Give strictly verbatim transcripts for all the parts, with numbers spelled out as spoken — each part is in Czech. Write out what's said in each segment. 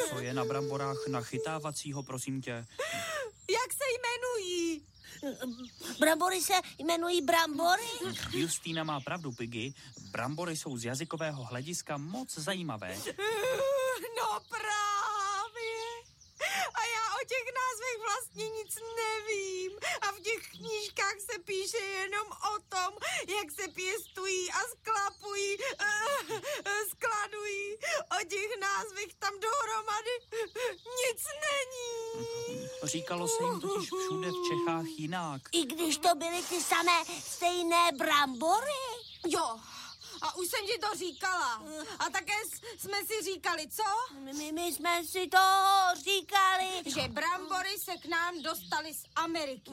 Co je na bramborách nachytávacího, prosím tě? Jak se jmenují? Brambory se jmenují brambory? Justýna má pravdu, Piggy. Brambory jsou z jazykového hlediska moc zajímavé. No právě. A já o těch názvech vlastně nic nevím. A v těch knížkách se píše jenom o tom, jak se pěstují a sklapují, skladují. O těch názvech tam dohromady nic není. Říkalo se jim totiž všude v Čechách jinak. I když to byly ty samé stejné brambory? Jo, a už jsem ti to říkala. A také jsme si říkali, co? My, my jsme si to říkali. Že brambory se k nám dostaly z Ameriky.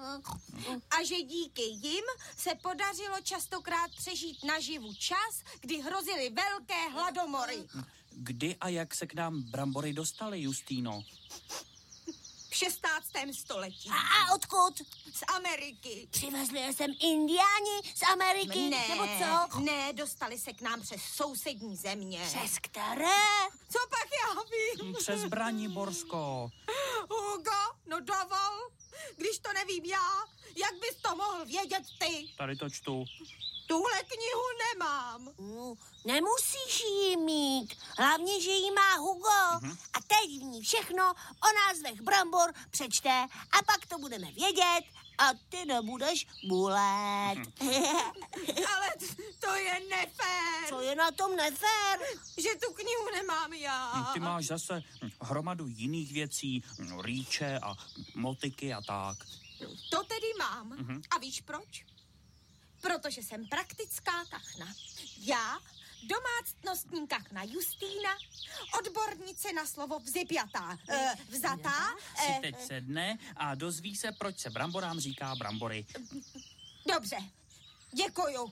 A že díky jim se podařilo častokrát přežít naživu čas, kdy hrozily velké hladomory. Kdy a jak se k nám brambory dostaly, Justýno? V šestnáctém století. A, a odkud? Z Ameriky. Přivezli je sem Indiáni z Ameriky? Ne, Nebo co? ne, dostali se k nám přes sousední země. Přes které? Co pak já vím? Přes Braniborsko. Hugo, no dovol. Když to nevím já, jak bys to mohl vědět ty? Tady to čtu. Tuhle knihu nemám. No, nemusíš jí mít. Hlavně, že jí má Hugo. Uh-huh. A teď v ní všechno o názvech brambor přečte a pak to budeme vědět a ty nebudeš bulet. Uh-huh. Ale to je nefér. Co je na tom nefér? Že tu knihu nemám já. Ty máš zase hromadu jiných věcí, rýče a motiky a tak. To tedy mám. Uh-huh. A víš proč? Protože jsem praktická kachna. Já, domácnostní kachna Justýna, odbornice na slovo vzipjatá, e, vzatá. Si E, teď sedne a dozví se, proč se bramborám říká brambory. Dobře, děkuju.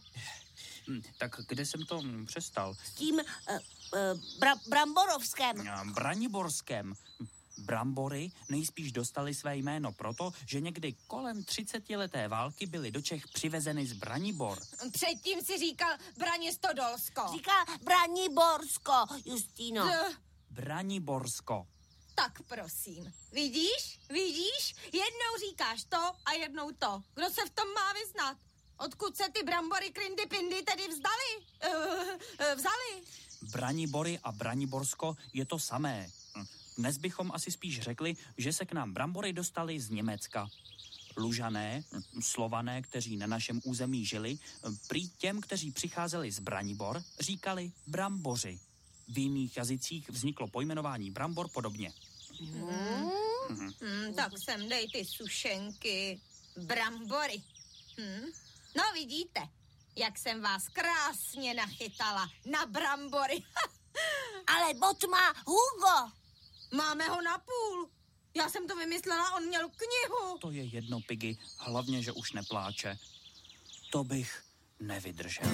Tak kde jsem to přestal? S tím uh, uh, bra- bramborovském. Braniborském. Brambory nejspíš dostali své jméno proto, že někdy kolem třicetileté války byly do Čech přivezeny z Branibor. Předtím si říkal Branistodolsko. Říká Braniborsko, Justýno. D- Braniborsko. tak prosím. Vidíš? Vidíš? Jednou říkáš to a jednou to. Kdo se v tom má vyznat? Odkud se ty brambory krindy pindy tedy vzdali? Uh, uh, vzali? Branibory a Braniborsko je to samé. Dnes bychom asi spíš řekli, že se k nám brambory dostaly z Německa. Lužané, Slované, kteří na našem území žili, prý těm, kteří přicházeli z Branibor, říkali bramboři. V jiných jazycích vzniklo pojmenování brambor podobně. Hmm. Hmm. Hmm, tak sem dej ty sušenky. Brambory. Hmm. No vidíte, jak jsem vás krásně nachytala na brambory. Ale bod má Hugo. Máme ho na půl. Já jsem to vymyslela, on měl knihu. To je jedno, Piggy, hlavně, že už nepláče. To bych nevydržel.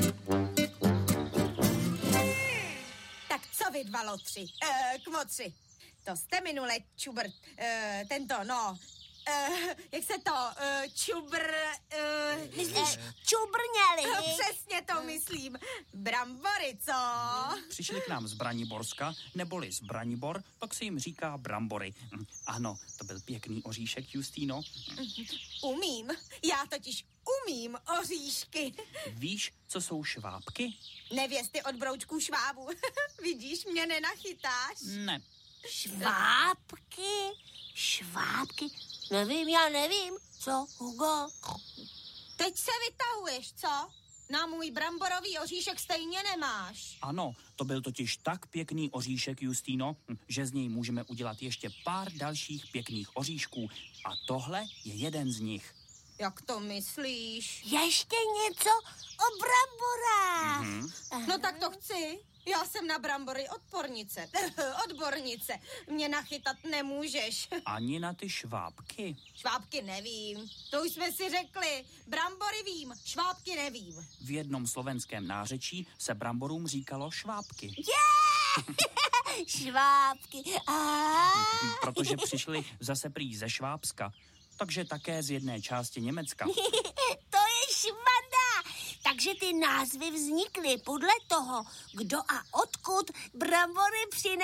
Tak co vy dva lotři, e, kmotři? To jste minule čubr, e, tento, no, e, jak se to, e, čubr... E, Myslíš čubrněli? Přesně to myslím. Brambory, co? Přišli k nám z Braniborska, neboli z Branibor, tak se jim říká brambory. Ano, to byl pěkný oříšek, Justýno. Umím, já totiž umím oříšky. Víš, co jsou švábky? Nevěsty od broučků švábů. Vidíš, mě nenachytáš? Ne. Švábky? Švábky? Nevím, já nevím. Co, Hugo? Teď se vytahuješ, co? Na můj bramborový oříšek stejně nemáš. Ano, to byl totiž tak pěkný oříšek, Justýno, že z něj můžeme udělat ještě pár dalších pěkných oříšků. A tohle je jeden z nich. Jak to myslíš? Ještě něco o bramborách. Mm-hmm. No tak to chci. Já jsem na brambory odpornice. Odbornice. Mě nachytat nemůžeš. Ani na ty švábky. Švábky nevím. To už jsme si řekli. Brambory vím, švábky nevím. V jednom slovenském nářečí se bramborům říkalo švábky. Yeah! Švábky. Protože přišli zase prý ze Švábska. Takže také z jedné části Německa. To je švanda. Takže ty názvy vznikly podle toho, kdo a odkud brambory přinesl.